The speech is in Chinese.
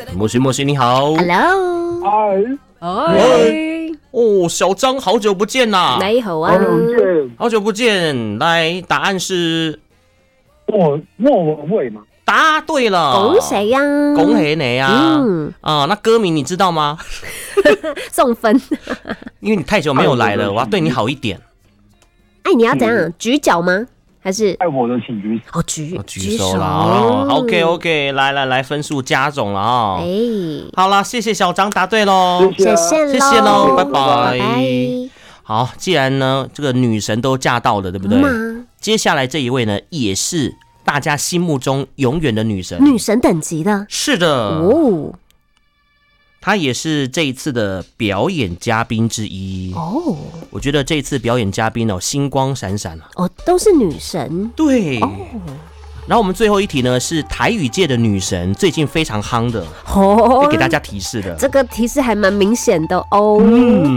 莫西莫西，你好 ，Hello， 嗨， 哦，小张，好久不见呐！ 你好啊， 好久不见。来，答案是莫文蔚嘛？ 答对了， 恭喜呀， 恭喜你啊！那歌名你知道吗？ 送分， 因为你太久没有来了，我要对你好一点。 哎，你要怎样？举脚吗？还是爱我的请举手。 哦， 举手了哦。OK， 来，分数加总了哦。好了，谢谢小张答对喽， 谢谢喽，拜拜。 好，既然呢这个女神都嫁到了，对不对？接下来这一位呢，也是大家心目中永远的女神等级的。 是的哦，她也是这一次的表演嘉宾之一哦。我觉得这一次表演嘉宾哦，星光闪闪哦，都是女神。 对哦。然后我们最后一题呢，是台语界的女神，最近非常夯的哦，会给大家提示的。 这个提示还蛮明显的哦。